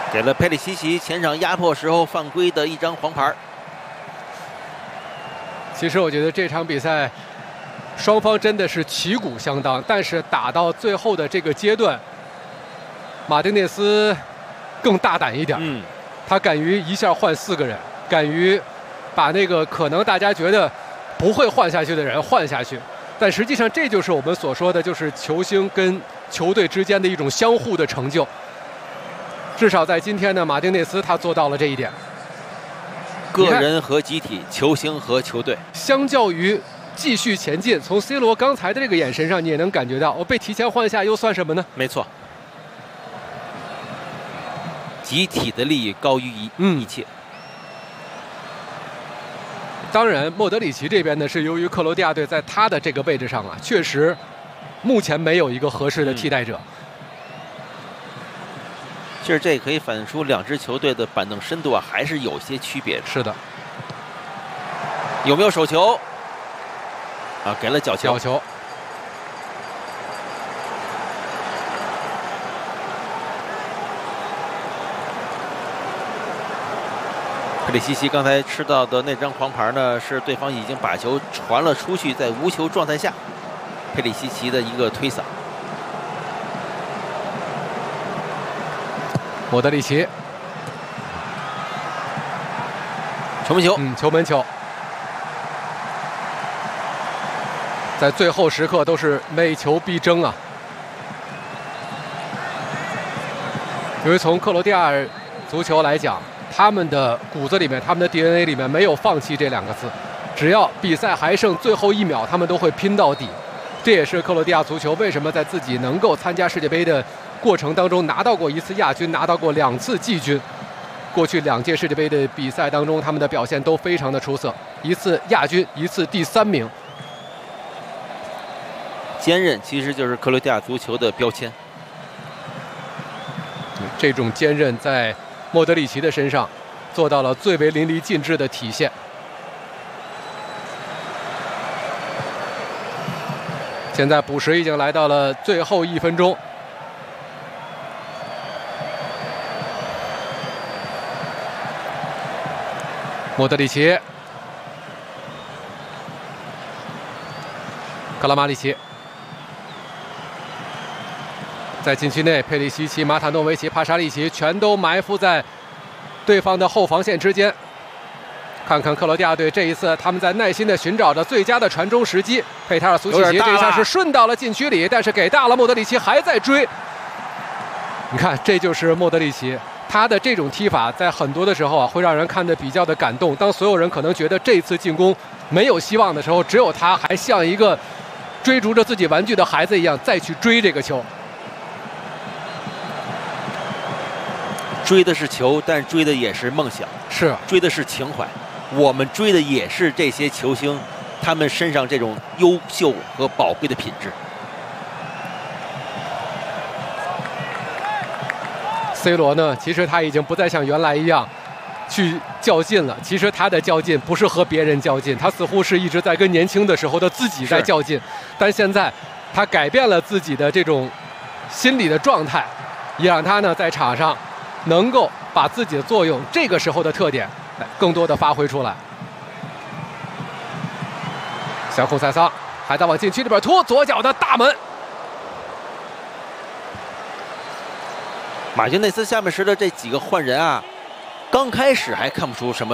给了佩里西奇前场压迫时候犯规的一张黄牌。 其实我觉得这场比赛双方真的是旗鼓相当，但是打到最后的这个阶段，马丁内斯更大胆一点，他敢于一下换4个人，敢于把那个可能大家觉得不会换下去的人换下去。但实际上，这就是我们所说的，就是球星跟球队之间的一种相互的成就。至少在今天呢，马丁内斯他做到了这一点。 个人和集体，球星和球队， 相较于继续前进，从 C 罗刚才的这个眼神上，你也能感觉到，被提前换下又算什么呢？ 没错，集体的利益高于一切。 当然，莫德里奇这边呢，是由于克罗地亚队在他的这个位置上啊，确实目前没有一个合适的替代者。 其实这可以反映出两支球队的板凳深度啊，还是有些区别的。 是的。 有没有手球？啊，给了角球。 角球。 佩里西奇刚才吃到的那张黄牌呢，是对方已经把球传了出去，在无球状态下，佩里西奇的一个推搡。 莫德里奇， 球门球， 球门球，在最后时刻都是每球必争啊！因为从克罗地亚足球来讲，他们的骨子里面，他们的 DNA 里面没有放弃这2个字，只要比赛还剩最后1秒，他们都会拼到底。这也是克罗地亚足球为什么在自己能够参加世界杯的过程当中拿到过1次亚军，拿到过2次季军。过去2届世界杯的比赛当中，他们的表现都非常的出色，1次亚军，1次第3名。 坚韧其实就是克罗地亚足球的标签。 这种坚韧在莫德里奇的身上做到了最为淋漓尽致的体现。现在补时已经来到了最后1分钟。莫德里奇，克拉马里奇在禁区内，佩里西奇、马塔诺维奇、帕沙利奇全都埋伏在对方的后防线之间。看看克罗地亚队这一次，他们在耐心地寻找着最佳的传中时机。佩塔尔苏奇奇这一下是顺到了禁区里，但是给大了，莫德里奇还在追。你看，这就是莫德里奇，他的这种踢法在很多的时候啊，会让人看得比较的感动。当所有人可能觉得这次进攻没有希望的时候，只有他还像一个追逐着自己玩具的孩子一样再去追这个球。 追的是球，但追的也是梦想， 是追的是情怀。我们追的也是这些球星，他们身上这种优秀和宝贵的品质。 C 罗呢，其实他已经不再像原来一样去较劲了。其实他的较劲不是和别人较劲，他似乎是一直在跟年轻的时候的自己在较劲。但现在他改变了自己的这种心理的状态，也让他呢在场上能够把自己的作用，这个时候的特点更多的发挥出来。小孔塞桑还在往禁区里边突，左脚的大门。 马丁内斯下半时的这几个换人啊，刚开始还看不出什么